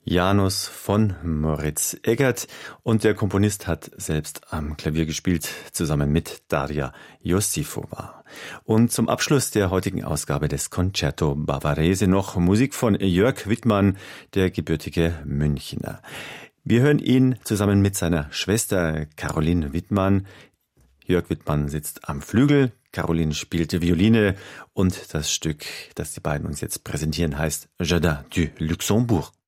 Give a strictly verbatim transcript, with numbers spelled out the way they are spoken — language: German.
Janus von Moritz Eggert, und der Komponist hat selbst am Klavier gespielt, zusammen mit Daria Josifova. Und zum Abschluss der heutigen Ausgabe des Concerto Bavarese noch Musik von Jörg Wittmann, der gebürtige Münchner. Wir hören ihn zusammen mit seiner Schwester Caroline Wittmann. Jörg Wittmann sitzt am Flügel, Caroline spielte Violine, und das Stück, das die beiden uns jetzt präsentieren, heißt Jardin du Luxembourg.